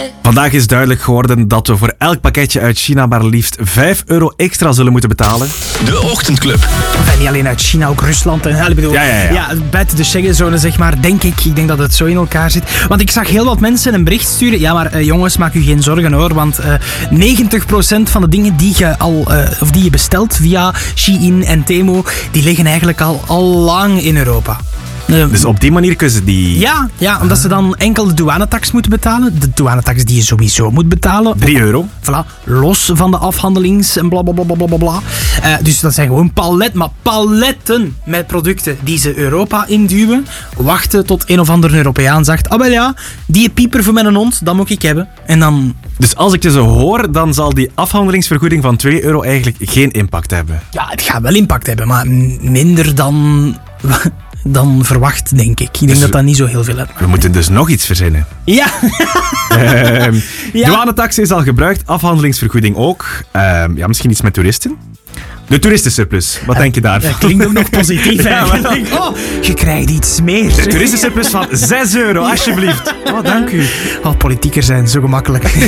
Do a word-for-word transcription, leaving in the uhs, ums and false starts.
Vandaag is duidelijk geworden dat we voor elk pakketje uit China maar liefst vijf euro extra zullen moeten betalen. De Ochtendclub. En niet alleen uit China, ook Rusland. En, ik bedoel, Ja, ja, ja. ja, buiten de Schengenzone, zeg maar, denk ik. Ik denk dat het zo in elkaar zit. Want ik zag heel wat mensen een bericht sturen. Ja, maar uh, jongens, maak u geen zorgen hoor. Want uh, negentig procent van de dingen die je, al, uh, of die je bestelt via Shein en Temu, die liggen eigenlijk al, al lang in Europa. Uh, Dus op die manier kunnen ze die ja, ja, omdat ze dan enkel de douanetax moeten betalen. De douanetax die je sowieso moet betalen. drie euro. Voilà, los van de afhandelings en blablabla. Bla, bla, bla, bla. Uh, dus dat zijn gewoon palet, maar paletten met producten die ze Europa induwen. Wachten tot een of andere Europeaan zegt, ah wel ja, die pieper voor mijn hond, dat moet ik hebben. En dan... Dus als ik je zo hoor, dan zal die afhandelingsvergoeding van twee euro eigenlijk geen impact hebben. Ja, het gaat wel impact hebben, maar minder dan... dan verwacht, denk ik. Ik denk Dus dat dat niet zo heel veel heeft. We moeten dus nog iets verzinnen. Ja. Ehm Ja. Douanetax is al gebruikt, afhandelingsvergoeding ook. Ehm, ja, misschien iets met toeristen. De toeristensurplus, wat denk je daarvan? Dat klinkt ook nog positief Ja, maar eigenlijk. Oh, je krijgt iets meer. De toeristensurplus van zes euro, alsjeblieft. Oh, dank u. Oh, politiekers zijn zo gemakkelijk.